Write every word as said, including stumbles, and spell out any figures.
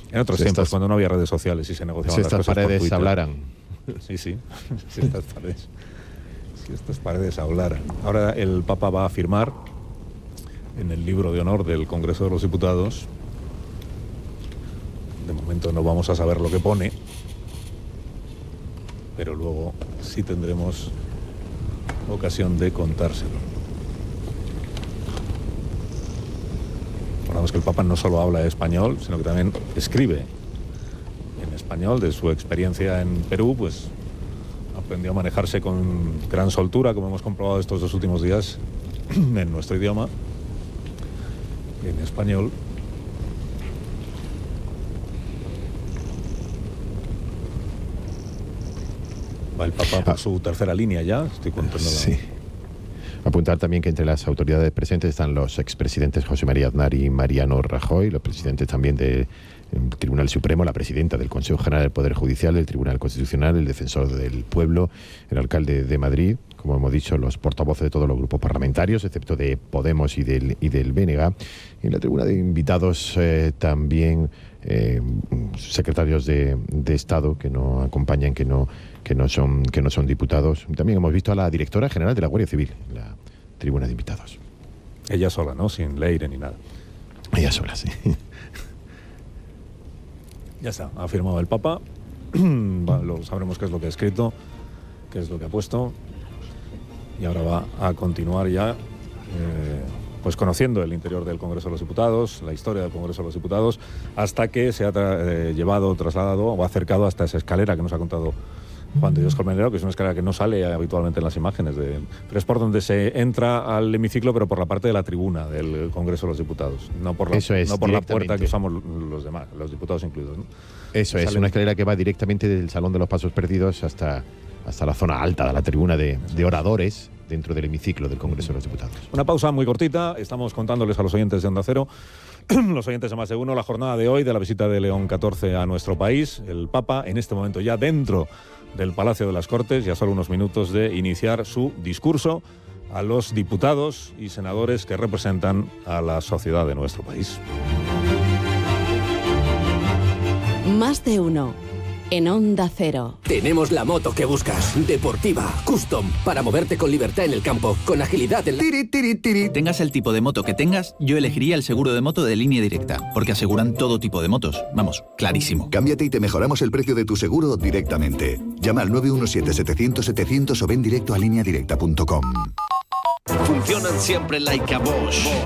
En otros si tiempos, estas, cuando no había redes sociales y se negociaban si las estas cosas por paredes Twitter. hablaran. Sí, sí, si estas paredes, si estas paredes hablaran. Ahora el Papa va a firmar en el libro de honor del Congreso de los Diputados. De momento no vamos a saber lo que pone, pero luego sí tendremos ocasión de contárselo. Recordamos que el Papa no solo habla español, sino que también escribe en español. De su experiencia en Perú, pues aprendió a manejarse con gran soltura, como hemos comprobado estos dos últimos días, en nuestro idioma, en español. Va el Papa por su tercera línea ya, estoy contando la... Sí. Apuntar también que entre las autoridades presentes están los expresidentes José María Aznar y Mariano Rajoy, los presidentes también del Tribunal Supremo, la presidenta del Consejo General del Poder Judicial, del Tribunal Constitucional, el defensor del pueblo, el alcalde de Madrid, como hemos dicho, los portavoces de todos los grupos parlamentarios, excepto de Podemos y del, y del B N G. Y en la tribuna de invitados eh, también eh, secretarios de, de Estado que no acompañan, que no que no son que no son diputados. También hemos visto a la directora general de la Guardia Civil en la tribuna de invitados. Ella sola, ¿no? Sin Leire ni nada. Ella sola, sí. Ya está, ha firmado el Papa. Bueno, lo, sabremos qué es lo que ha escrito, qué es lo que ha puesto. Y ahora va a continuar ya, eh, pues conociendo el interior del Congreso de los Diputados, la historia del Congreso de los Diputados, hasta que se ha tra- eh, llevado, trasladado o acercado hasta esa escalera que nos ha contado Juan de Dios Colmenero, que es una escalera que no sale habitualmente en las imágenes, de, pero es por donde se entra al hemiciclo, pero por la parte de la tribuna del Congreso de los Diputados, no por la, Eso es, no por la puerta que usamos los demás, los diputados incluidos, ¿no? Eso es, Sale... una escalera que va directamente del Salón de los Pasos Perdidos hasta, hasta la zona alta de la tribuna de, de oradores dentro del hemiciclo del Congreso de los Diputados. Una pausa muy cortita, estamos contándoles a los oyentes de Onda Cero, los oyentes de Más de Uno, la jornada de hoy de la visita de León catorce a nuestro país. El Papa, en este momento ya dentro del Palacio de las Cortes, ya solo unos minutos de iniciar su discurso a los diputados y senadores que representan a la sociedad de nuestro país. Más de Uno, en Onda Cero. Tenemos la moto que buscas, deportiva, custom, para moverte con libertad en el campo, con agilidad en la... Tiri, tiri, tiri. Tengas el tipo de moto que tengas, yo elegiría el seguro de moto de Línea Directa, porque aseguran todo tipo de motos. Vamos, clarísimo. Cámbiate y te mejoramos el precio de tu seguro directamente. Llama al nueve uno siete, setecientos, setecientos o ven directo a línea directa punto com. Funcionan siempre like a Bosch.